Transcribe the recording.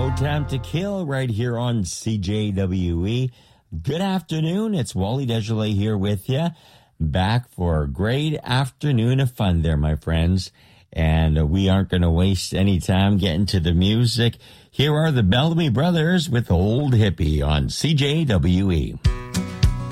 No Time to Kill right here on CJWE. Good afternoon. It's Wally Desjardins here with you. Back for a great afternoon of fun there, my friends. And we aren't going to waste any time getting to the music. Here are the Bellamy Brothers with Old Hippie on CJWE.